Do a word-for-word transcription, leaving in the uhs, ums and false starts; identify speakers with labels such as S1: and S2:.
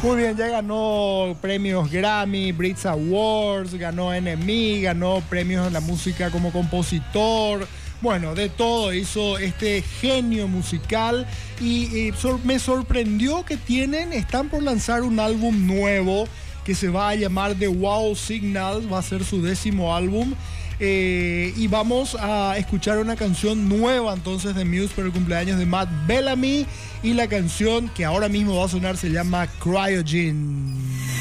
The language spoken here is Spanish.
S1: Muy bien, ya ganó premios Grammy, Brit Awards, ganó N M E, ganó premios en la música como compositor. Bueno, de todo hizo este genio musical y, y sor- me sorprendió que tienen, están por lanzar un álbum nuevo que se va a llamar The Wow Signal, va a ser su décimo álbum. Eh, y vamos a escuchar una canción nueva entonces de Muse por el cumpleaños de Matt Bellamy, y la canción que ahora mismo va a sonar se llama Cryogen.